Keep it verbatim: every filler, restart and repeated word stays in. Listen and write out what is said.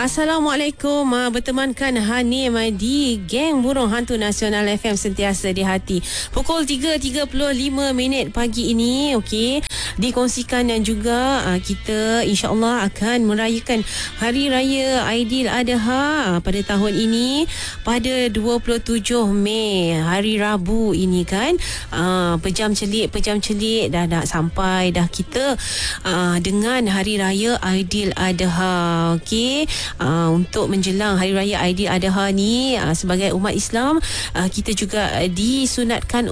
Assalamualaikum. Uh, bertemankan Hanim di Geng Burung Hantu Nasional F M sentiasa di hati. Pukul tiga tiga puluh lima minit pagi ini, okey, dikongsikan dan juga uh, kita insya-Allah akan merayakan Hari Raya Aidiladha pada tahun ini pada dua puluh tujuh Mei, hari Rabu ini kan. Uh, pejam celik pejam celik dah nak sampai dah kita uh, dengan Hari Raya Aidiladha. Okey, uh, untuk menjelang Hari Raya Aidiladha ni uh, sebagai umat Islam uh, kita juga uh, disunatkan